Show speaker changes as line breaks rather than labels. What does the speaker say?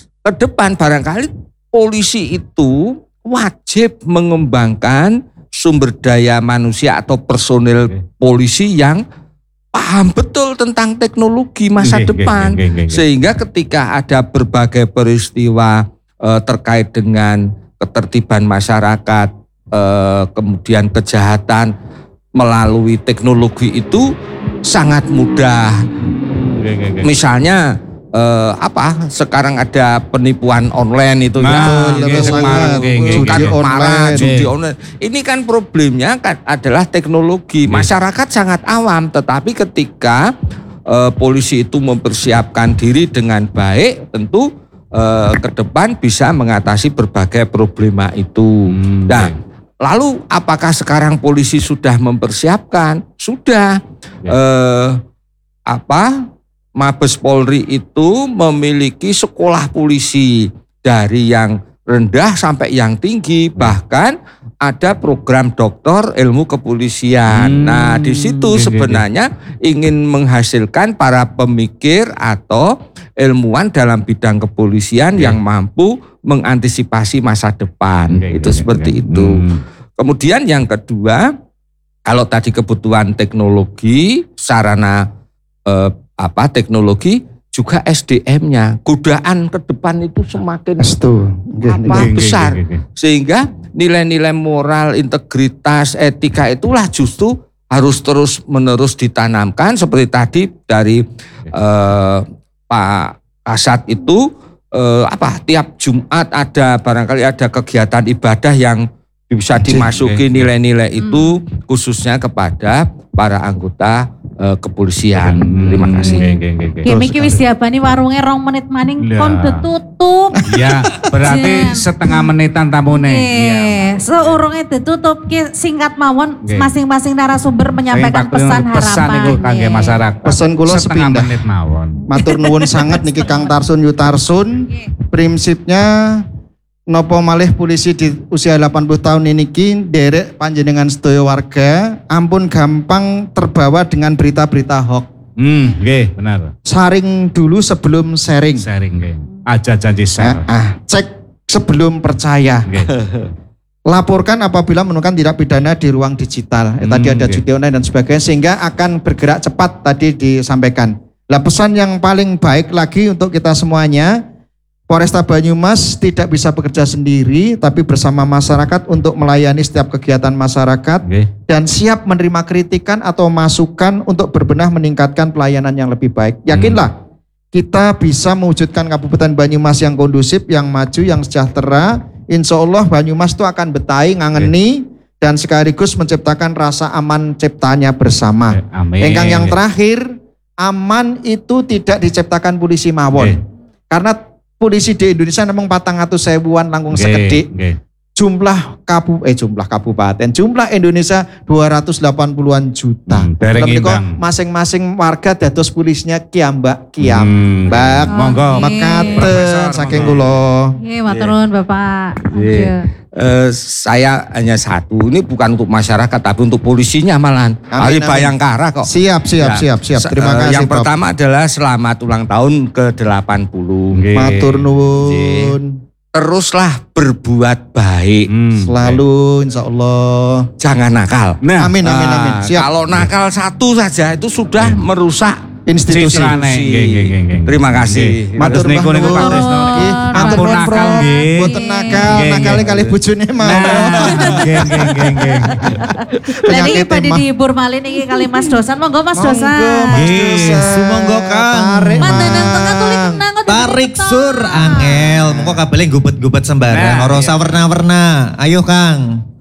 ke depan barangkali polisi itu wajib mengembangkan sumber daya manusia atau personil polisi yang paham betul tentang teknologi masa depan. Sehingga ketika ada berbagai peristiwa terkait dengan ketertiban masyarakat, kemudian kejahatan melalui teknologi itu sangat mudah. Misalnya sekarang ada penipuan online itu judi online. Ini kan problemnya kan adalah teknologi. Masyarakat sangat awam, tetapi ketika polisi itu mempersiapkan diri dengan baik, tentu ke depan bisa mengatasi berbagai problema itu. Nah, lalu apakah sekarang polisi sudah mempersiapkan? Sudah. Mabes Polri itu memiliki sekolah polisi dari yang rendah sampai yang tinggi, bahkan ada program doktor ilmu kepolisian. Nah, di situ sebenarnya ingin menghasilkan para pemikir atau ilmuwan dalam bidang kepolisian yang mampu mengantisipasi masa depan. Itu seperti itu. Kemudian yang kedua, kalau tadi kebutuhan teknologi, sarana teknologi, juga SDM-nya. Godaan ke depan itu semakin besar. Sehingga nilai-nilai moral, integritas, etika itulah justru harus terus-menerus ditanamkan. Seperti tadi dari Pak Kasat itu, tiap Jumat barangkali ada kegiatan ibadah yang bisa dimasuki nilai-nilai itu khususnya kepada para anggota kepolisian. Terima kasih.
Miki wis diabani warunge 2 menit maning kon ditutup.
Ya, berarti setengah menitan tamune.
Seurunge ditutup singkat mawon masing-masing narasumber menyampaikan pesan harapan.
Pesan iku kangge masyarakat.
Pesan kula
setengah
sepindah.
menit mawon.
Matur nuwun sangat niki Kang Tarsun Yutarsun. Prinsipnya nopo malih polisi di usia 80 tahun ini derek panjenengan sedaya warga ampun gampang terbawa dengan berita-berita hoax.
Nggih, benar.
Saring dulu sebelum sharing.
Sharing nggih. Aja janji share.
Cek sebelum percaya. Laporkan apabila menemukan tindak pidana di ruang digital. Tadi ada judi online dan sebagainya, sehingga akan bergerak cepat tadi disampaikan. Lah pesan yang paling baik lagi untuk kita semuanya, Polresta Banyumas tidak bisa bekerja sendiri, tapi bersama masyarakat untuk melayani setiap kegiatan masyarakat dan siap menerima kritikan atau masukan untuk berbenah meningkatkan pelayanan yang lebih baik. Yakinlah kita bisa mewujudkan Kabupaten Banyumas yang kondusif, yang maju, yang sejahtera. Insya Allah Banyumas itu akan betai, ngangeni dan sekaligus menciptakan rasa aman ciptanya bersama. Engkang yang terakhir, aman itu tidak diciptakan polisi mawon. Karena polisi di Indonesia namung 400.000-an langkung sekedik. Jumlah kabupaten, jumlah Indonesia 280-an juta. Masing-masing warga dados polisinya kiambak.
Monggo
mekaten saking kula.
Nggih, matur nuwun Bapak.
Saya hanya satu, ini bukan untuk masyarakat tapi untuk polisinya malahan. Hari Bayangkara kok.
Siap. Terima kasih.
Yang pertama adalah selamat ulang tahun ke-80.
Matur nuwun.
Teruslah berbuat baik.
Selalu insya Allah.
Jangan nakal.
Amin. Siap.
Kalau nakal satu saja itu sudah merusak
institusi.
Terima kasih.
Matur nuwun. Ampun nakal nggih. Mboten nakal kali bojone mau.
Niki badhe dihibur malih niki kali Mas Dosan. Monggo Mas Dosan.
Nggih, sumangga Kang.
Mandanang tengah tulik nang
tarik sur angel. Monggo kabeh gubet-gubet sembarang ora usah warna-warna. Ayo Kang.